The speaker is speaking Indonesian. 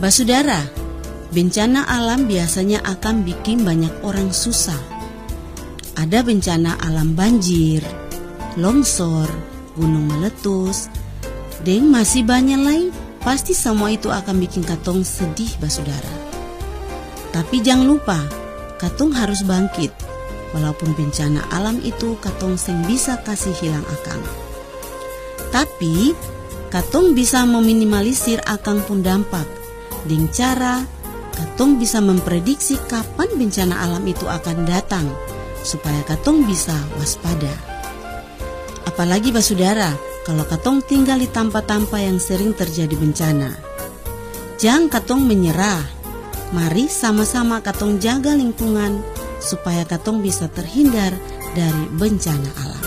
Basudara, bencana alam biasanya akan bikin banyak orang susah. Ada bencana alam banjir, longsor, gunung meletus, dan masih banyak lain. Pasti semua itu akan bikin katong sedih, basudara. Tapi jangan lupa, katong harus bangkit. Walaupun bencana alam itu katong seng bisa kasih hilang akang. Tapi katong bisa meminimalisir akang pun dampak dengan cara katong bisa memprediksi kapan bencana alam itu akan datang supaya katong bisa waspada. Apalagi basudara, kalau katong tinggal di tempat-tempat yang sering terjadi bencana. Jangan katong menyerah. Mari sama-sama katong jaga lingkungan supaya katong bisa terhindar dari bencana alam.